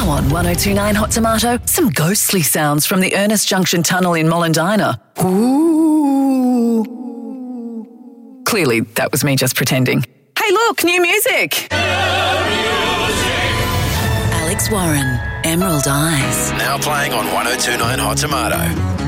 Now on 1029 Hot Tomato, some ghostly sounds from the Ernest Junction Tunnel in Mollendina. Ooh. Clearly, that was me just pretending. Hey, look, new music. Alex Warren, Emerald Eyes. Now playing on 1029 Hot Tomato.